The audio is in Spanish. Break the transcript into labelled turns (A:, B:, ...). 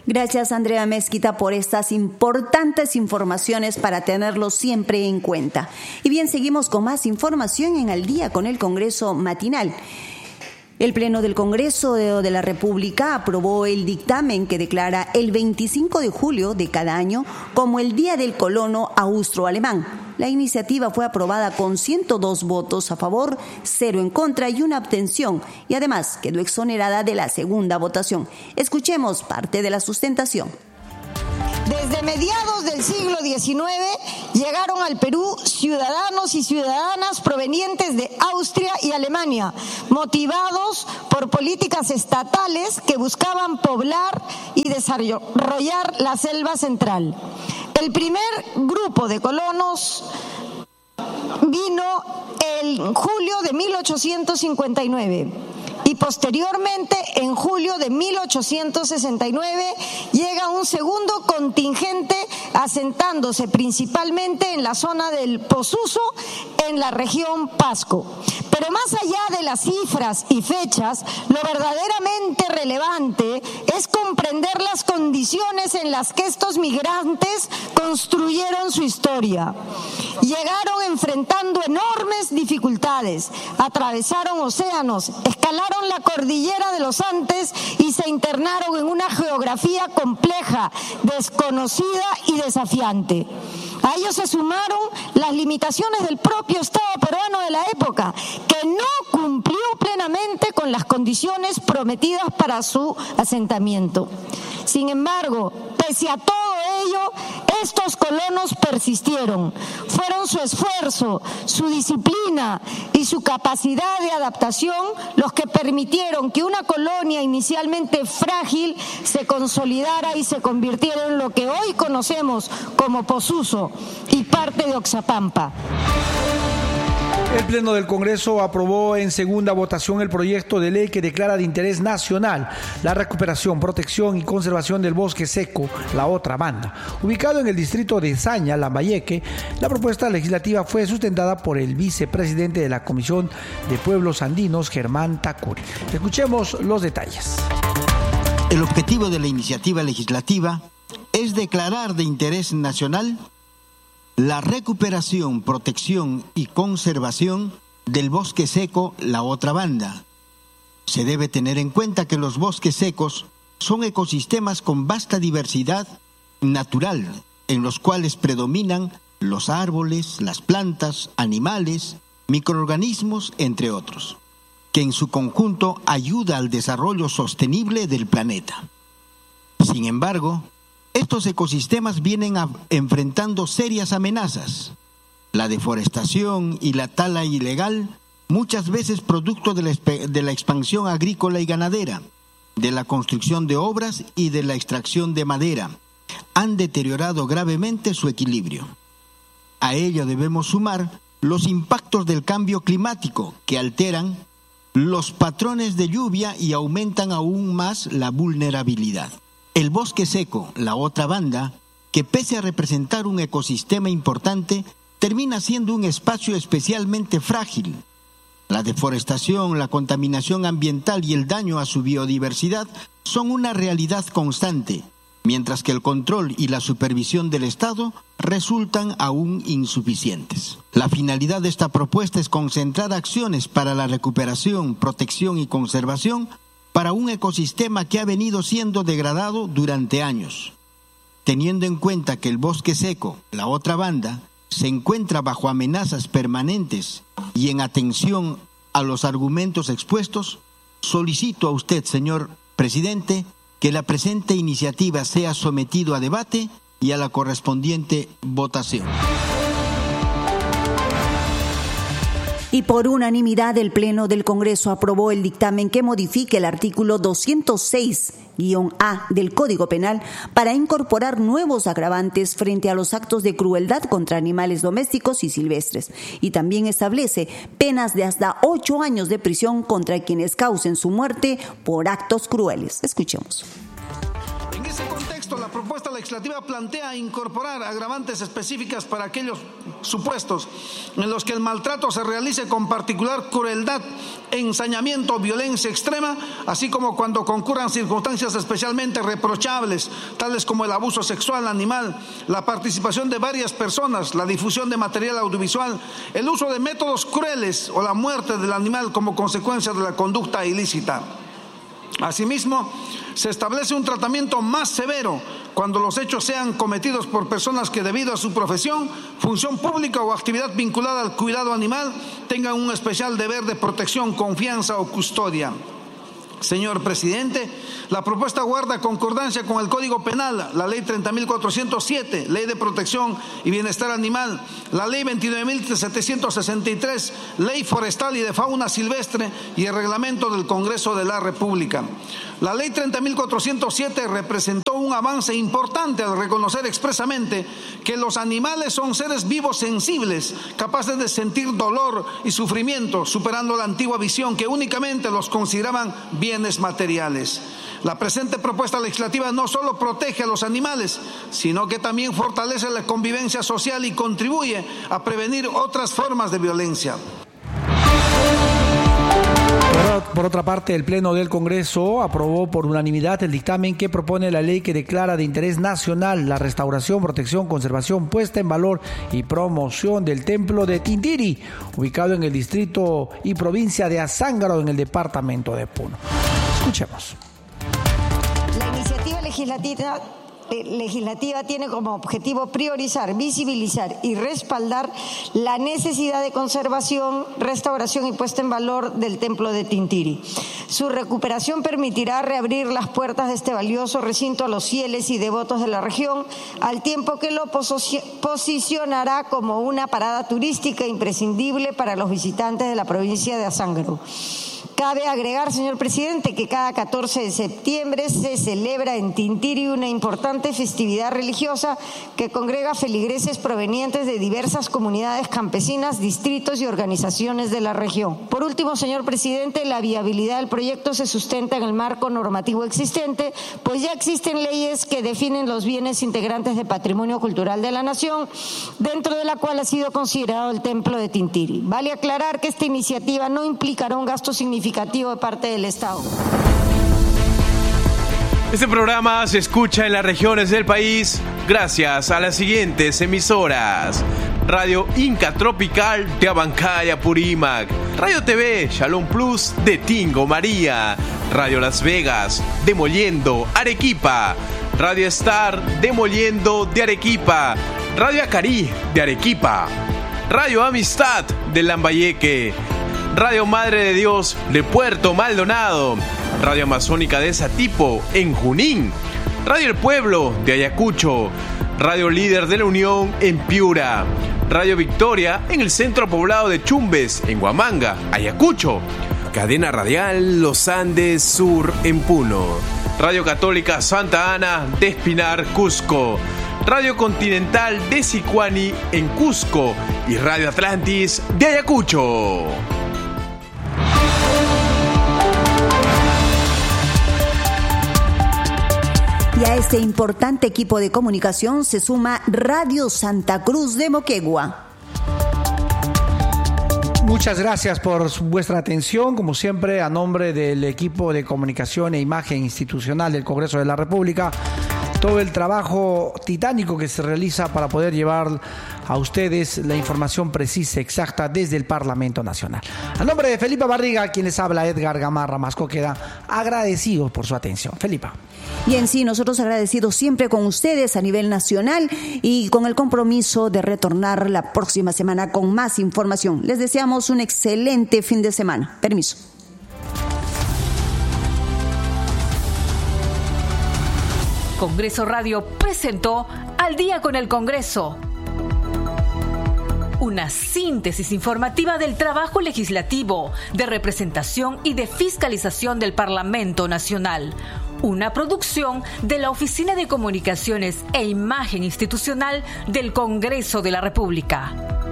A: Gracias, Andrea Mezquita, por estas importantes informaciones para tenerlo siempre en cuenta. Y bien, seguimos con más información en Al Día con el Congreso Matinal. El Pleno del Congreso de la República aprobó el dictamen que declara el 25 de julio de cada año como el Día del Colono Austroalemán. La iniciativa fue aprobada con 102 votos a favor, 0 en contra y 1 abstención, y además quedó exonerada de la segunda votación. Escuchemos parte de la sustentación.
B: Desde mediados del siglo XIX llegaron al Perú ciudadanos y ciudadanas provenientes de Austria y Alemania, motivados por políticas estatales que buscaban poblar y desarrollar la selva central. El primer grupo de colonos vino en julio de 1859. Y posteriormente, en julio de 1869, llega un segundo contingente asentándose principalmente en la zona del Posuso, en la región Pasco. Pero más allá de las cifras y fechas, lo verdaderamente relevante es comprender las condiciones en las que estos migrantes construyeron su historia. Llegaron enfrentando enormes dificultades, atravesaron océanos, escalaron la cordillera de los Andes y se internaron en una geografía compleja, desconocida y desafiante. A ellos se sumaron las limitaciones del propio Estado peruano de la época, que no cumplió plenamente con las condiciones prometidas para su asentamiento. Sin embargo, pese a todo ello, estos colonos persistieron. Fueron su esfuerzo, su disciplina y su capacidad de adaptación los que permitieron que una colonia inicialmente frágil se consolidara y se convirtiera en lo que hoy conocemos como Posuso y parte de Oxapampa.
C: El Pleno del Congreso aprobó en segunda votación el proyecto de ley que declara de interés nacional la recuperación, protección y conservación del bosque seco, la otra banda. Ubicado en el distrito de Saña, Lambayeque, la propuesta legislativa fue sustentada por el vicepresidente de la Comisión de Pueblos Andinos, Germán Tacuri. Escuchemos los detalles.
D: El objetivo de la iniciativa legislativa es declarar de interés nacional la recuperación, protección y conservación del bosque seco, la otra banda. Se debe tener en cuenta que los bosques secos son ecosistemas con vasta diversidad natural, en los cuales predominan los árboles, las plantas, animales, microorganismos, entre otros, que en su conjunto ayuda al desarrollo sostenible del planeta. Sin embargo, estos ecosistemas vienen enfrentando serias amenazas. La deforestación y la tala ilegal, muchas veces producto de la expansión agrícola y ganadera, de la construcción de obras y de la extracción de madera, han deteriorado gravemente su equilibrio. A ello debemos sumar los impactos del cambio climático que alteran los patrones de lluvia y aumentan aún más la vulnerabilidad. El bosque seco, la otra banda, que pese a representar un ecosistema importante, termina siendo un espacio especialmente frágil. La deforestación, la contaminación ambiental y el daño a su biodiversidad son una realidad constante, mientras que el control y la supervisión del Estado resultan aún insuficientes. La finalidad de esta propuesta es concentrar acciones para la recuperación, protección y conservación para un ecosistema que ha venido siendo degradado durante años. Teniendo en cuenta que el bosque seco, la otra banda, se encuentra bajo amenazas permanentes y en atención a los argumentos expuestos, solicito a usted, señor presidente, que la presente iniciativa sea sometido a debate y a la correspondiente votación.
A: Y por unanimidad, el Pleno del Congreso aprobó el dictamen que modifique el artículo 206-A del Código Penal para incorporar nuevos agravantes frente a los actos de crueldad contra animales domésticos y silvestres. Y también establece penas de hasta 8 años de prisión contra quienes causen su muerte por actos crueles. Escuchemos.
E: En ese contexto, la propuesta legislativa plantea incorporar agravantes específicas para aquellos supuestos en los que el maltrato se realice con particular crueldad, ensañamiento o violencia extrema, así como cuando concurran circunstancias especialmente reprochables, tales como el abuso sexual animal, la participación de varias personas, la difusión de material audiovisual, el uso de métodos crueles o la muerte del animal como consecuencia de la conducta ilícita. Asimismo, se establece un tratamiento más severo cuando los hechos sean cometidos por personas que, debido a su profesión, función pública o actividad vinculada al cuidado animal, tengan un especial deber de protección, confianza o custodia. Señor presidente, la propuesta guarda concordancia con el Código Penal, la Ley 30.407, Ley de Protección y Bienestar Animal, la Ley 29.763, Ley Forestal y de Fauna Silvestre y el Reglamento del Congreso de la República. La Ley 30.407 representó un avance importante al reconocer expresamente que los animales son seres vivos sensibles, capaces de sentir dolor y sufrimiento, superando la antigua visión que únicamente los consideraban bienes materiales. La presente propuesta legislativa no solo protege a los animales, sino que también fortalece la convivencia social y contribuye a prevenir otras formas de violencia.
C: Por otra parte, el Pleno del Congreso aprobó por unanimidad el dictamen que propone la ley que declara de interés nacional la restauración, protección, conservación, puesta en valor y promoción del Templo de Tintiri, ubicado en el distrito y provincia de Azángaro, en el departamento de Puno. Escuchemos.
B: La iniciativa legislativa tiene como objetivo priorizar, visibilizar y respaldar la necesidad de conservación, restauración y puesta en valor del Templo de Tintiri. Su recuperación permitirá reabrir las puertas de este valioso recinto a los fieles y devotos de la región, al tiempo que lo posicionará como una parada turística imprescindible para los visitantes de la provincia de Azángaro. Cabe agregar, señor presidente, que cada 14 de septiembre se celebra en Tintiri una importante festividad religiosa que congrega feligreses provenientes de diversas comunidades campesinas, distritos y organizaciones de la región. Por último, señor presidente, la viabilidad del proyecto se sustenta en el marco normativo existente, pues ya existen leyes que definen los bienes integrantes de patrimonio cultural de la nación, dentro de la cual ha sido considerado el Templo de Tintiri. Vale aclarar que esta iniciativa no implicará un gasto significativo de parte del Estado.
F: Este programa se escucha en las regiones del país gracias a las siguientes emisoras: Radio Inca Tropical de Abancaya, Purímac, Radio TV Shalom Plus de Tingo, María, Radio Las Vegas de Mollendo, Arequipa, Radio Star de Mollendo de Arequipa, Radio Acarí de Arequipa, Radio Amistad de Lambayeque, Radio Madre de Dios de Puerto Maldonado, Radio Amazónica de Satipo en Junín, Radio El Pueblo de Ayacucho, Radio Líder de la Unión en Piura, Radio Victoria en el centro poblado de Chumbes en Huamanga, Ayacucho, Cadena Radial Los Andes Sur en Puno, Radio Católica Santa Ana de Espinar, Cusco, Radio Continental de Sicuani en Cusco y Radio Atlantis de Ayacucho.
A: Y a este importante equipo de comunicación se suma Radio Santa Cruz de Moquegua.
C: Muchas gracias por vuestra atención. Como siempre, a nombre del equipo de comunicación e imagen institucional del Congreso de la República, todo el trabajo titánico que se realiza para poder llevar a ustedes la información precisa, exacta, desde el Parlamento Nacional. A nombre de Felipa Barriga, quien les habla, Edgar Gamarra Masco, queda agradecido por su atención. Felipa.
A: Y en sí, nosotros agradecidos siempre con ustedes a nivel nacional y con el compromiso de retornar la próxima semana con más información. Les deseamos un excelente fin de semana. Permiso.
G: Congreso Radio presentó Al Día con el Congreso. Una síntesis informativa del trabajo legislativo, de representación y de fiscalización del Parlamento Nacional. Una producción de la Oficina de Comunicaciones e Imagen Institucional del Congreso de la República.